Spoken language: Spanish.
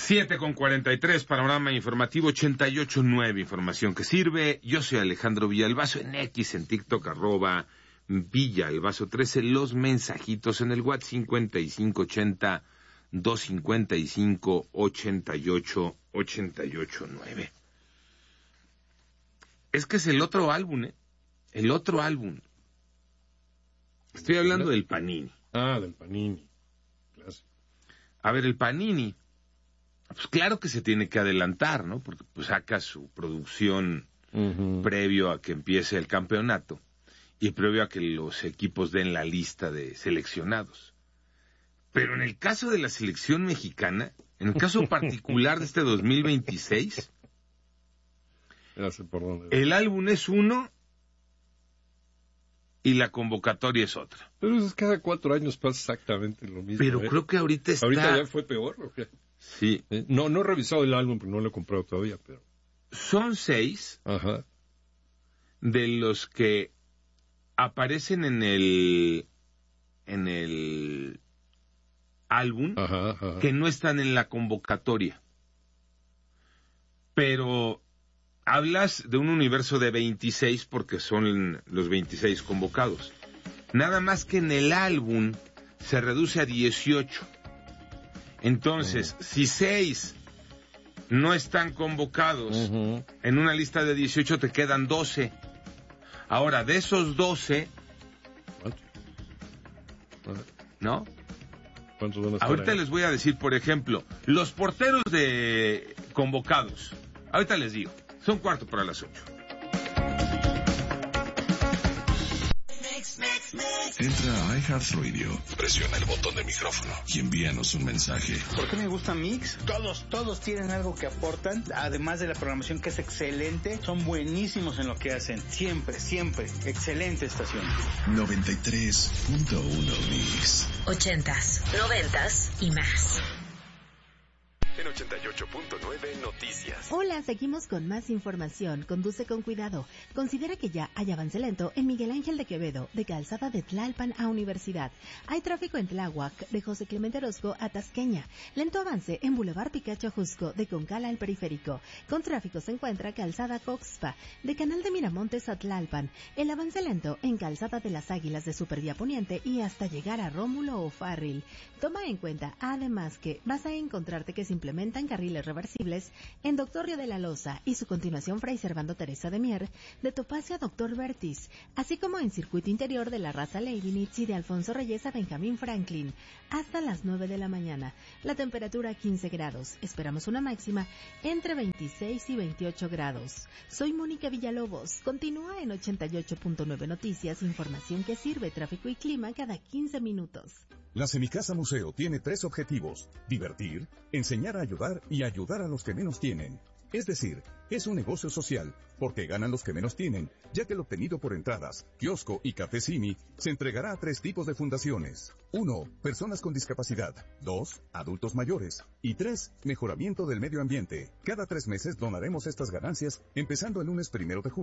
7:43, panorama informativo 88.9, información que sirve. Yo soy Alejandro Villalbazo, en X, en TikTok, @Villalbazo13, los mensajitos en el WhatsApp 5580-255-8889. Es que es el otro álbum, el otro álbum. Estoy hablando del Panini. Del Panini. Clásico. A ver, el Panini, pues claro que se tiene que adelantar, ¿no? Porque pues saca su producción previo a que empiece el campeonato y previo a que los equipos den la lista de seleccionados. Pero en el caso de la selección mexicana, en el caso particular de este 2026, el álbum es uno y la convocatoria es otra. Pero es cada 4 años pasa exactamente lo mismo. Pero creo que ahorita está... ¿Ahorita ya fue peor o qué? Sí. No he revisado el álbum, pero no lo he comprado todavía, pero... Son 6 de los que aparecen en el álbum que no están en la convocatoria. Pero hablas de un universo de 26 porque son los 26 convocados. Nada más que en el álbum se reduce a 18. Entonces, si 6 no están convocados en una lista de 18, te quedan 12. Ahora, de esos 12, ¿no? ¿Cuántos van a estar ahorita ahí? Les voy a decir, por ejemplo, los porteros de convocados. Ahorita les digo, son 7:45. Entra a iHeartRadio, presiona el botón de micrófono y envíanos un mensaje. ¿Por qué me gusta Mix? Todos tienen algo que aportan, además de la programación que es excelente, son buenísimos en lo que hacen, siempre, excelente estación. 93.1 Mix. 80s, 90s y más. En 88.9 Noticias. Hola, seguimos con más información. Conduce con cuidado. Considera que ya hay avance lento en Miguel Ángel de Quevedo, de Calzada de Tlalpan a Universidad. Hay tráfico en Tláhuac, de José Clemente Orozco a Tasqueña. Lento avance en Boulevard Picacho Jusco, de Concala al Periférico. Con tráfico se encuentra Calzada Coxpa, de Canal de Miramontes a Tlalpan. El avance lento en Calzada de las Águilas de Supervía Poniente y hasta llegar a Rómulo o Farril. Toma en cuenta, además, que vas a encontrarte que implementan carriles reversibles en Doctor Río de la Loza y su continuación Fray Servando Teresa de Mier, de Topacio a Doctor Vertis, así como en circuito interior de la Raza Leibniz y de Alfonso Reyes a Benjamín Franklin, hasta las 9 de la mañana. La temperatura 15 grados. Esperamos una máxima entre 26 y 28 grados. Soy Mónica Villalobos. Continúa en 88.9 Noticias, información que sirve, tráfico y clima cada 15 minutos. La Semicasa Museo tiene 3 objetivos: divertir, enseñar a ayudar y ayudar a los que menos tienen. Es decir, es un negocio social, porque ganan los que menos tienen, ya que lo obtenido por entradas, kiosco y cafecini se entregará a 3 tipos de fundaciones. 1. Personas con discapacidad. 2. Adultos mayores. Y 3. Mejoramiento del medio ambiente. Cada 3 meses donaremos estas ganancias, empezando el lunes 1 de junio.